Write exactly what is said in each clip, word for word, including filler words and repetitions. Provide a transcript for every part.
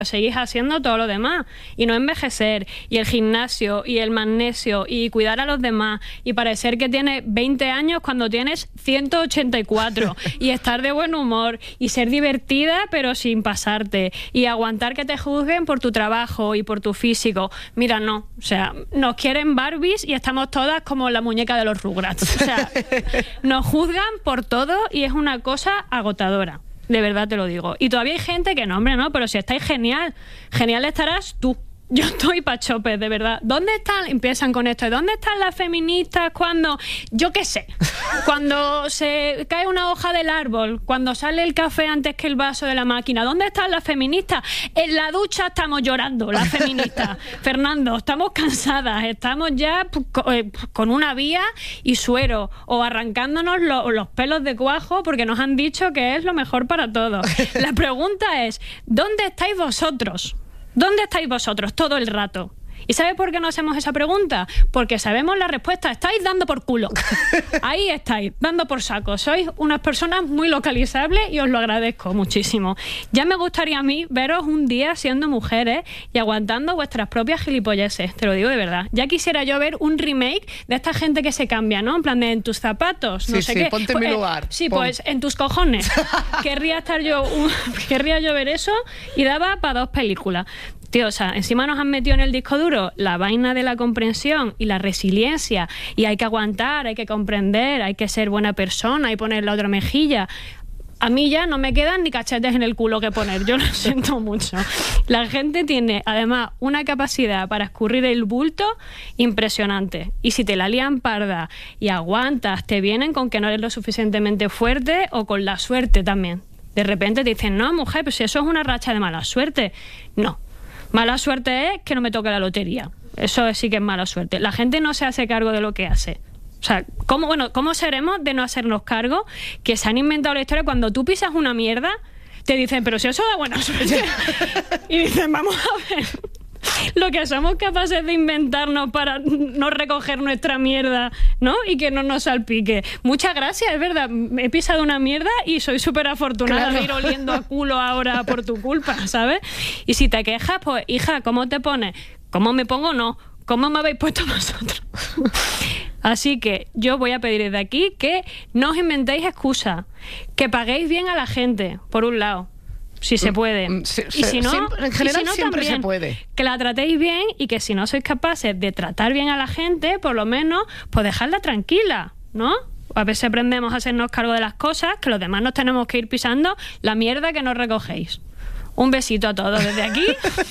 seguís haciendo todo lo demás y no envejecer, y el gimnasio y el magnesio y cuidar a los demás y parecer que tienes veinte años cuando tienes ciento ochenta y cuatro y estar de buen humor y ser divertida pero sin pasarte y aguantar que te juzguen por tu trabajo y por tu físico. Mira, no, o sea, nos quieren Barbies y estamos todas como la muñeca de los Rugrats, o sea, nos juzgan por todo y es una cosa agotadora. De verdad te lo digo. Y todavía hay gente que no, hombre, no, pero si estáis genial, genial estarás tú. Yo estoy pa' chopes, de verdad. ¿Dónde están? Empiezan con esto. ¿Dónde están las feministas cuando, yo qué sé, cuando se cae una hoja del árbol, cuando sale el café antes que el vaso de la máquina? ¿Dónde están las feministas? En la ducha estamos llorando, las feministas. Fernando, estamos cansadas, estamos ya con una vía y suero o arrancándonos lo, los pelos de cuajo porque nos han dicho que es lo mejor para todos. La pregunta es, ¿dónde estáis vosotros? ¿Dónde estáis vosotros todo el rato? ¿Y sabes por qué no hacemos esa pregunta? Porque sabemos la respuesta. Estáis dando por culo. Ahí estáis, dando por saco. Sois unas personas muy localizables y os lo agradezco muchísimo. Ya me gustaría a mí veros un día siendo mujeres y aguantando vuestras propias gilipolleces. Te lo digo de verdad. Ya quisiera yo ver un remake de esta gente que se cambia, ¿no? En plan de en tus zapatos, no sí, sé sí, qué. Ponte pues, en mi eh, lugar. Sí, Pon. pues en tus cojones. Querría estar yo, un, querría yo ver eso y daba para dos películas. Tío, o sea, encima nos han metido en el disco duro la vaina de la comprensión y la resiliencia y hay que aguantar, hay que comprender, hay que ser buena persona y poner la otra mejilla. A mí ya no me quedan ni cachetes en el culo que poner, yo lo siento mucho. La gente tiene, además, una capacidad para escurrir el bulto impresionante. Y si te la lían parda y aguantas, te vienen con que no eres lo suficientemente fuerte o con la suerte también. De repente te dicen, no, mujer, pues si eso es una racha de mala suerte. No. Mala suerte es que no me toque la lotería. Eso sí que es mala suerte. La gente no se hace cargo de lo que hace. O sea, ¿cómo, bueno, ¿cómo seremos de no hacernos cargo que se han inventado la historia? Cuando tú pisas una mierda, te dicen, pero si eso da buena suerte. Y dicen, vamos a ver lo que somos capaces de inventarnos para no recoger nuestra mierda, ¿no? Y que no nos salpique. Muchas gracias, es verdad. He pisado una mierda y soy súper afortunada claro. de ir oliendo a culo ahora por tu culpa, ¿sabes? Y si te quejas, pues, hija, ¿cómo te pones? ¿Cómo me pongo? No. ¿Cómo me habéis puesto vosotros? Así que yo voy a pedir desde aquí que no os inventéis excusas, que paguéis bien a la gente, por un lado. Si se puede. Se, y si no, siempre, en general y si no, siempre también, se puede. Que la tratéis bien y que si no sois capaces de tratar bien a la gente, por lo menos, pues dejadla tranquila, ¿no? A veces aprendemos a hacernos cargo de las cosas, que los demás nos tenemos que ir pisando la mierda que nos recogéis. Un besito a todos desde aquí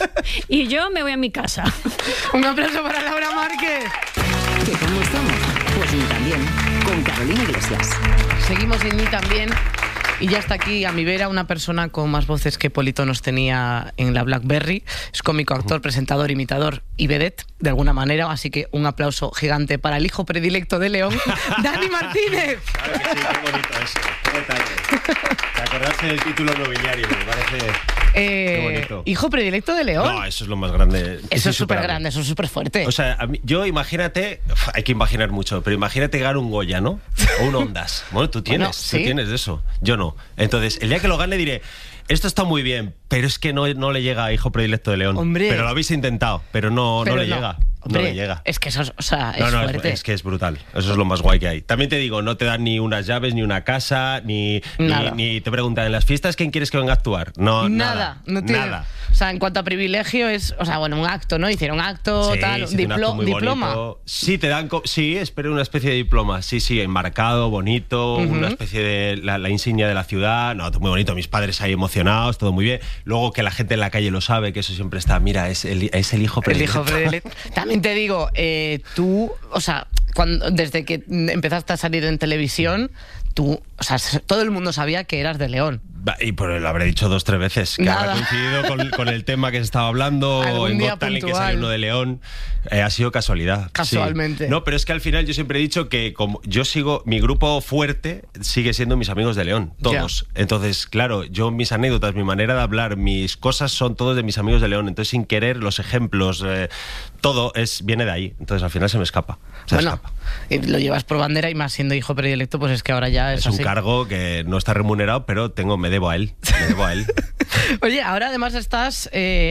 y yo me voy a mi casa. Un aplauso para Laura Márquez. ¿Qué cómo estamos? Pues ni también, con Carolina Iglesias. Seguimos en Ni también. Y ya está aquí a mi vera una persona con más voces que Polito nos tenía en la BlackBerry. Es cómico, actor, presentador, imitador y vedette, de alguna manera. Así que un aplauso gigante para el hijo predilecto de León, Dani Martínez. Claro que sí, qué bonito eso. Qué detalle. Te acordaste del título nobiliario, me parece... Eh, qué bonito. Hijo predilecto de León. No, eso es lo más grande. Eso es súper grande, eso es súper fuerte. O sea, a mí, yo imagínate, hay que imaginar mucho, pero imagínate ganar un Goya, ¿no? O un Ondas. Bueno, tú tienes, Bueno, ¿sí? tú tienes de eso. Yo no. Entonces, el día que lo gane diré, esto está muy bien, pero es que no, no le llega a hijo predilecto de León. Hombre. Pero lo habéis intentado, pero no, Pero no le no. llega. Hombre, no le llega. Es que eso es, o sea, es no, no, fuerte. Es, es que es brutal. Eso es lo más guay que hay. También te digo, no te dan ni unas llaves, ni una casa, ni, ni, ni te preguntan en las fiestas quién quieres que venga a actuar. No, nada. Nada. No tiene, nada. O sea, en cuanto a privilegio es, o sea, bueno, un acto, ¿no? Hicieron un acto, Sí, tal, sí, diplo, un acto muy diploma. bonito. Sí, te dan, sí, espero una especie de diploma. Sí, sí, enmarcado, bonito, uh-huh. una especie de la, la insignia de la ciudad. No, todo muy bonito. Mis padres ahí emocionados, todo muy bien. Luego que la gente en la calle lo sabe, que eso siempre está. Mira, es el, es el hijo predilecto. El hijo predilecto. También te digo, eh, tú, o sea, cuando, desde que empezaste a salir en televisión, tú, o sea, todo el mundo sabía que eras de León. Y por lo habré dicho dos, tres veces. Que Nada. habrá coincidido con, con el tema que se estaba hablando, o en Got Talent que salió uno de León. Eh, ha sido casualidad. Casualmente. Sí. No, pero es que al final yo siempre he dicho que como yo sigo, mi grupo fuerte sigue siendo mis amigos de León, todos. Yeah. Entonces, claro, yo mis anécdotas, mi manera de hablar, mis cosas son todos de mis amigos de León. Entonces, sin querer, los ejemplos, eh, todo es viene de ahí. Entonces, al final se me escapa. Se bueno, me escapa. Lo llevas por bandera y más siendo hijo predilecto, pues es que ahora ya es Es así. un cargo que no está remunerado, pero tengo me le debo a él. Le debo a él. Oye, ahora además estás... Eh,